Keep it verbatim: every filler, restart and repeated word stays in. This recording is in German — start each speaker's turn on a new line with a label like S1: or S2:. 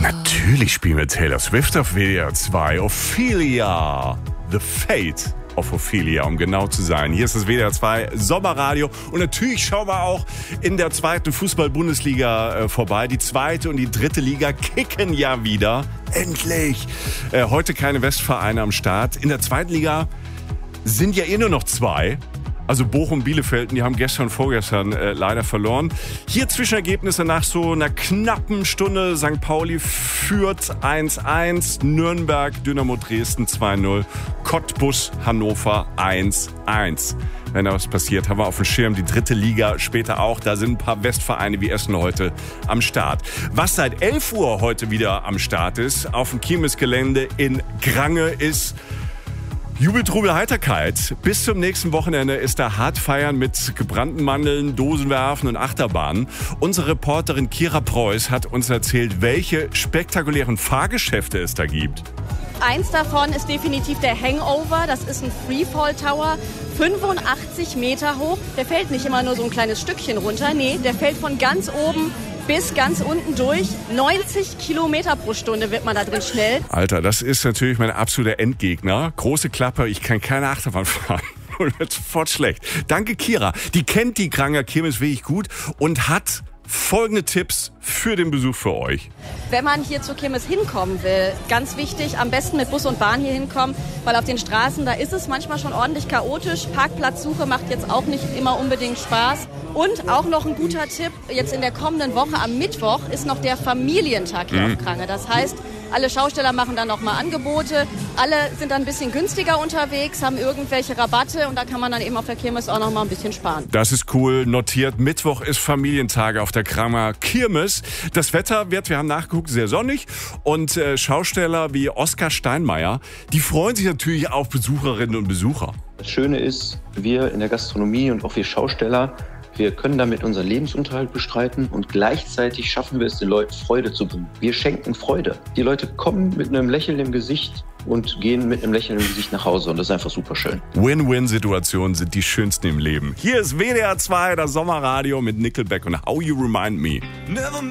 S1: Natürlich spielen wir Taylor Swift auf W D R zwei. Ophelia, The Fate of Ophelia, um genau zu sein. Hier ist das W D R zwei Sommerradio und natürlich schauen wir auch in der zweiten Fußball-Bundesliga äh, vorbei. Die zweite und die dritte Liga kicken ja wieder. Endlich! Äh, heute keine Westvereine am Start. In der zweiten Liga sind ja eh nur noch zwei. Also Bochum, Bielefeld, die haben gestern, vorgestern äh, leider verloren. Hier Zwischenergebnisse nach so einer knappen Stunde. Sankt Pauli führt eins eins, Nürnberg, Dynamo Dresden zwei null, Cottbus, Hannover eins eins. Wenn da was passiert, haben wir auf dem Schirm die dritte Liga, später auch. Da sind ein paar Westvereine wie Essen heute am Start. Was seit elf Uhr heute wieder am Start ist, auf dem Kirmesgelände in Grange, ist Jubel, Trubel, Heiterkeit. Bis zum nächsten Wochenende ist da hart feiern mit gebrannten Mandeln, Dosenwerfen und Achterbahnen. Unsere Reporterin Kira Preuß hat uns erzählt, welche spektakulären Fahrgeschäfte es da gibt.
S2: Eins davon ist definitiv der Hangover. Das ist ein Freefall Tower, fünfundachtzig Meter hoch. Der fällt nicht immer nur so ein kleines Stückchen runter. Nee, der fällt von ganz oben bis ganz unten durch. neunzig Kilometer pro Stunde wird man da drin schnell.
S1: Alter, das ist natürlich mein absoluter Endgegner. Große Klappe, ich kann keine Achterbahn fahren. Und wird sofort schlecht. Danke, Kira. Die kennt die Granger Kirmes wirklich gut und hat folgende Tipps für den Besuch für euch.
S2: Wenn man hier zur Kirmes hinkommen will, ganz wichtig, am besten mit Bus und Bahn hier hinkommen, weil auf den Straßen, da ist es manchmal schon ordentlich chaotisch. Parkplatzsuche macht jetzt auch nicht immer unbedingt Spaß. Und auch noch ein guter Tipp, jetzt in der kommenden Woche am Mittwoch ist noch der Familientag hier mhm. auf Grange. Das heißt, alle Schausteller machen dann nochmal Angebote. Alle sind dann ein bisschen günstiger unterwegs, haben irgendwelche Rabatte und da kann man dann eben auf der Kirmes auch nochmal ein bisschen sparen.
S1: Das ist cool. Notiert, Mittwoch ist Familientage auf der Granger Kirmes. Das Wetter wird, wir haben nachgeguckt, sehr sonnig. Und äh, Schausteller wie Oskar Steinmeier, die freuen sich natürlich auf Besucherinnen und Besucher.
S3: Das Schöne ist, wir in der Gastronomie und auch wir Schausteller, wir können damit unseren Lebensunterhalt bestreiten und gleichzeitig schaffen wir es, den Leuten Freude zu bringen. Wir schenken Freude. Die Leute kommen mit einem Lächeln im Gesicht und gehen mit einem Lächeln im Gesicht nach Hause und das ist einfach super schön.
S1: Win-Win-Situationen sind die schönsten im Leben. Hier ist W D R zwei, das Sommerradio mit Nickelback und How You Remind Me. Never